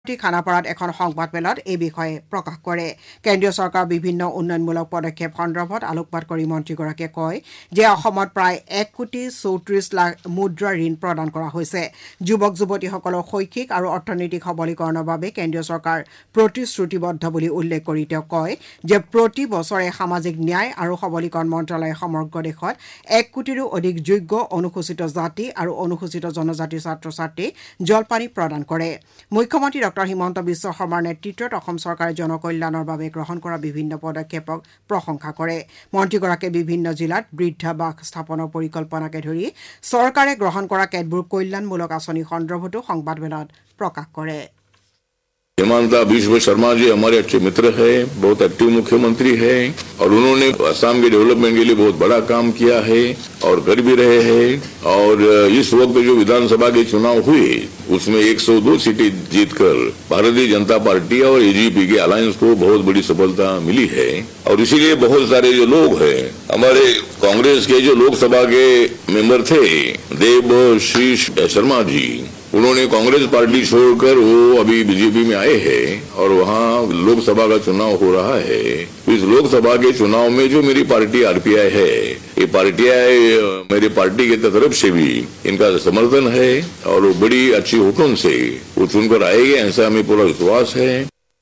খানাপাৰাত এখন সংবাদমেলত এই বিষয়ে প্ৰকাশ কৰে কেন্দ্ৰীয় চৰকাৰৰ বিভিন্ন উন্নয়নমূলক পদক্ষেপ সন্দৰ্ভত আলোকপাত কৰি মন্ত্ৰীগৰাকীয়ে কয় যে অসমত প্ৰায় 1,34,00,000 মুদ্ৰা ঋণ প্ৰদান কৰা হৈছে যুৱক যুৱতীসকলৰ শৈক্ষিক আৰু অৰ্থনৈতিক সবলীকৰণৰ বাবে কেন্দ্ৰীয় চৰকাৰ প্ৰতিশ্ৰুতিবদ্ধ বুলি উল্লেখ কৰি তেওঁ কয় যে প্ৰতি বছৰে সামাজিক ন্যায় আৰু সবলীকৰণ মন্ত্ৰালয়ে সমগ্ৰ দেশত 1 কোটিৰো অধিক যোগ্য অনুসূচিত জাতি আৰু অনুসূচিত জনজাতিৰ ছাত্ৰ ছাত্ৰীক জলপানি প্ৰদান কৰে মুখ্যমন্ত্ৰী ডক্টৰ হিমন্ত বিশ্ব শৰ্মাৰ নেতৃত্বত অসম চৰকাৰে জনকল্যাণৰ বাবে গ্ৰহণ কৰা বিভিন্ন পদক্ষেপক প্ৰশংসা কৰে মন্ত্ৰীগৰাকীয়ে বিভিন্ন জিলাত বৃদ্ধাবাস স্থাপনৰ পৰিকল্পনাকে ধৰি চৰকাৰে গ্ৰহণ কৰা কেতবোৰ কল্যাণমূলক আঁচনি সন্দৰ্ভতো সংবাদমেলত প্ৰকাশ কৰে हेमंत विश्व शर्मा जी हमारे अच्छे मित्र हैं, बहुत एक्टिव मुख्यमंत्री हैं और उन्होंने असम के डेवलपमेंट के लिए बहुत बड़ा काम किया है और कर भी रहे हैं। और इस वक्त जो विधानसभा के चुनाव हुए उसमें 102 सीटें जीतकर भारतीय जनता पार्टी और एजीपी के अलायंस को बहुत बड़ी सफलता मिली है। और इसीलिए बहुत सारे जो लोग हैं हमारे कांग्रेस के जो लोकसभा के मेंबर थे देवशीष शर्मा जी, उन्होंने कांग्रेस पार्टी छोड़कर वो अभी बीजेपी में आए हैं और वहाँ लोकसभा का चुनाव हो रहा है। इस लोकसभा के चुनाव में जो मेरी पार्टी आरपीआई है, ये पार्टियां मेरी पार्टी की तरफ से भी इनका समर्थन है और बड़ी अच्छी हुकुम से वो चुनकर आएंगे, ऐसा हमें पूरा विश्वास है।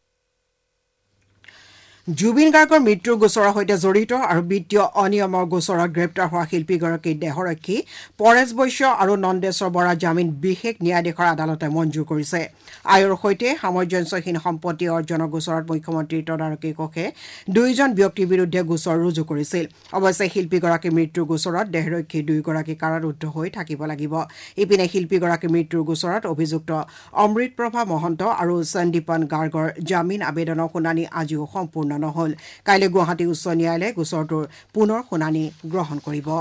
জুবিন গাৰ্গৰ মৃত্যুৰ গোচৰৰ সৈতে জড়িত আৰু বিত্তীয় অনিয়মৰ গোচৰত গ্ৰেপ্তাৰ হোৱা শিল্পীগৰাকীৰ দেহৰক্ষী পৰেশ বৈশ্য আৰু নন্দেশ্বৰ বৰা জামিন বিশেষ ন্যায়াধীশৰ আদালতে মঞ্জুৰ কৰিছে আয়ৰ সৈতে সামঞ্জস্যহীন সম্পত্তি অৰ্জনৰ গোচৰত মুখ্যমন্ত্ৰীৰ তদাৰকী কক্ষে দুয়োজন ব্যক্তিৰ বিৰুদ্ধে গোচৰ ৰুজু কৰিছিল অৱশ্যে শিল্পীগৰাকীৰ মৃত্যুৰ গোচৰত দেহৰক্ষী দুয়োগৰাকী কাৰাৰুদ্ধ হৈ থাকিব লাগিব ইপিনে শিল্পীগৰাকীৰ মৃত্যুৰ গোচৰত অভিযুক্ত অমৃতপ্ৰভা মহন্ত আৰু সন্দীপন গাৰ্গৰ জামিন আবেদনৰ শুনানি আজিও সম্পূৰ্ণ নহল কাইলৈ গুৱাহাটী উচ্চ ন্যায়ালয়ে গোচৰটোৰ পুনৰ শুনানি গ্ৰহণ কৰিব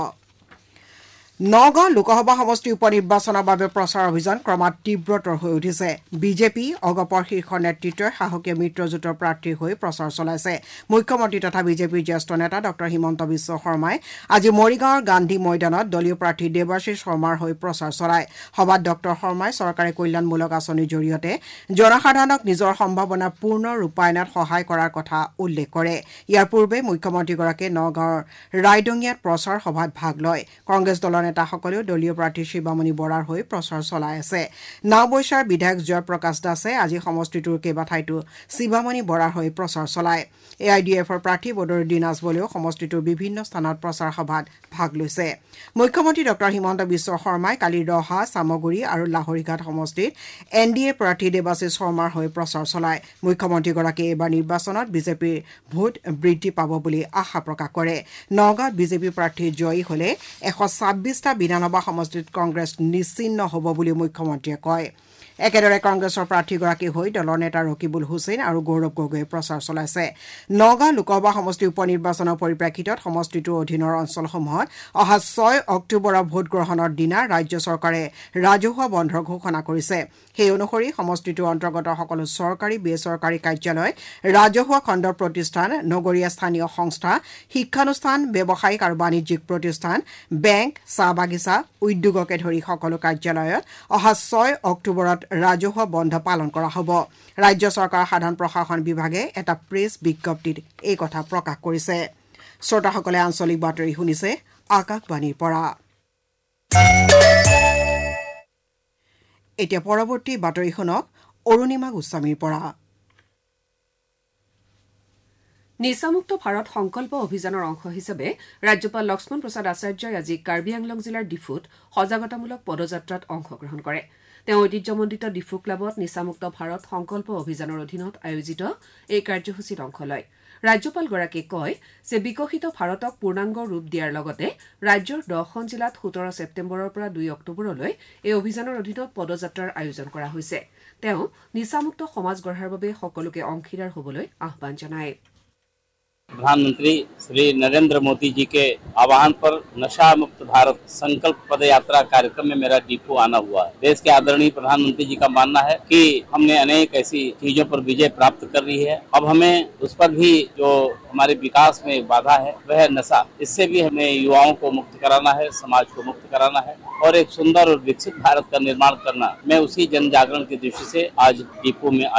নগাঁও লোকসভা সমষ্টি উপ নিৰ্বাচনৰ বাবে প্ৰচাৰ অভিযান ক্ৰমাৎ তীব্ৰতৰ হৈ উঠিছে বিজেপি অগপৰ শীৰ্ষ নেতৃত্বই সাহসীয় মিত্ৰজোঁটৰ প্ৰাৰ্থীৰ হৈ প্ৰচাৰ চলাইছে মুখ্যমন্ত্ৰী তথা বিজেপিৰ জ্যেষ্ঠ নেতা ডক্টৰ হিমন্ত বিশ্ব শৰ্মাই আজি মৰিগাঁৱৰ গান্ধী ময়দানত দলীয় প্ৰাৰ্থী দেৱাশীষ শৰ্মাৰ হৈ প্ৰচাৰ চলায় সভাত ডক্টৰ শৰ্মাই চৰকাৰে কল্যাণমূলক আঁচনিৰ জৰিয়তে জনসাধাৰণক নিজৰ সম্ভাৱনা পূৰ্ণ ৰূপায়ণত সহায় কৰাৰ কথা উল্লেখ কৰে ইয়াৰ পূৰ্বে মুখ্যমন্ত্ৰীগৰাকীয়ে নগাঁৱৰ ৰাইডঙিয়াত প্ৰচাৰ সভাত ভাগ লয় কংগ্ৰেছ দলৰ নেতাসকলেও দলীয় প্ৰাৰ্থী শিৱামণি বৰাৰ হৈ প্ৰচাৰ চলাই আছে নাওবৈচাৰ বিধায়ক জয়প্ৰকাশ দাসে আজি সমষ্টিটোৰ কেইবাঠাইতো শিৱামণি বৰাৰ হৈ প্ৰচাৰ চলায় এআইডিএফৰ প্ৰাৰ্থী বদৰুদ্দিন আজমলেও সমষ্টিটোৰ বিভিন্ন স্থানত প্ৰচাৰ সভাত ভাগ লৈছে মুখ্যমন্ত্ৰী ডক্টৰ হিমন্ত বিশ্ব শৰ্মাই কালি ৰহা চামগুৰি আৰু লাহৰীঘাট সমষ্টিত এনডিএ প্ৰাৰ্থী দেৱাশীষ শৰ্মাৰ হৈ প্ৰচাৰ চলায় মুখ্যমন্ত্ৰীগৰাকীয়ে এইবাৰ নিৰ্বাচনত বিজেপিৰ ভোট বৃদ্ধি পাব বুলি আশা প্ৰকাশ কৰে নগাঁৱত বিজেপি প্ৰাৰ্থী জয়ী হলে 126টা বিধানসভা সমষ্টিত কংগ্ৰেছ নিশ্চিহ্ন হ'ব বুলি মুখ্যমন্ত্ৰীয়ে কয় একেদৰে কংগ্ৰেছৰ প্ৰাৰ্থীগৰাকী হৈ দলৰ নেতা ৰকিবুল হুছেইন আৰু গৌৰৱ গগৈয়ে প্ৰচাৰ চলাইছে নগাঁও লোকসভা সমষ্টি উপ নিৰ্বাচনৰ পৰিপ্ৰেক্ষিতত সমষ্টিটোৰ অধীনৰ অঞ্চলসমূহত অহা 6 অক্টোবৰৰ ভোটগ্ৰহণৰ দিনা ৰাজ্য চৰকাৰে ৰাজহুৱা বন্ধৰ ঘোষণা কৰিছে সেই অনুসৰি সমষ্টিটোৰ অন্তৰ্গত সকলো চৰকাৰী বেচৰকাৰী কাৰ্যালয় ৰাজহুৱা খণ্ডৰ প্ৰতিষ্ঠান নগৰীয়া স্থানীয় সংস্থা শিক্ষানুষ্ঠান ব্যৱসায়িক আৰু বাণিজ্যিক প্ৰতিষ্ঠান বেংক চাহ বাগিচা উদ্যোগকে ধৰি সকলো কাৰ্যালয়ত অহা 6 অক্টোবৰত ৰাজহুৱা বন্ধ পালন কৰা হ'ব ৰাজ্য চৰকাৰৰ সাধাৰণ প্ৰশাসন বিভাগে এটা প্ৰেছ বিজ্ঞপ্তিত এই কথা প্ৰকাশ কৰিছে শ্ৰোতাসকলে আঞ্চলিক বাতৰি শুনিছে আকাশবাণীৰ পৰা এতিয়া পৰৱৰ্তী বাতৰি শুনক অৰুণিমা গোস্বামীৰ পৰা নিচামুক্ত ভাৰত সংকল্প অভিযানৰ অংশ হিচাপে ৰাজ্যপাল লক্ষ্মণ প্ৰসাদ আচাৰ্যই আজি কাৰ্বি আংলং জিলাৰ ডিফুত সজাগতামূলক পদযাত্ৰাত অংশগ্ৰহণ কৰে তেওঁ ঐতিহ্যমণ্ডিত ডিফু ক্লাবত নিচামুক্ত ভাৰত সংকল্প অভিযানৰ অধীনত আয়োজিত এই কাৰ্যসূচীত অংশ লয় ৰাজ্যপালগৰাকীয়ে কয় যে বিকশিত ভাৰতক পূৰ্ণাংগ ৰূপ দিয়াৰ লগতে ৰাজ্যৰ 10খন জিলাত 17 ছেপ্টেম্বৰৰ পৰা 2 অক্টোবৰলৈ এই অভিযানৰ অধীনত পদযাত্ৰাৰ আয়োজন কৰা হৈছে তেওঁ নিচামুক্ত সমাজ গঢ়াৰ বাবে সকলোকে অংশীদাৰ হ'বলৈ আহ্বান জনায় प्रधानमंत्री श्री नरेंद्र मोदी जी के आह्वान पर नशा मुक्त भारत संकल्प पद यात्रा कार्यक्रम में मेरा डिपो आना हुआ है। देश के आदरणीय प्रधानमंत्री जी का मानना है कि हमने अनेक ऐसी चीजों पर विजय प्राप्त कर ली है, अब हमें उस पर भी जो हमारे विकास में बाधा है वह है नशा। इससे भी हमें युवाओं को मुक्त कराना है, समाज को मुक्त कराना है और एक सुंदर और विकसित भारत का निर्माण करना। मैं उसी जन जागरण की दृष्टि से आज डिपो में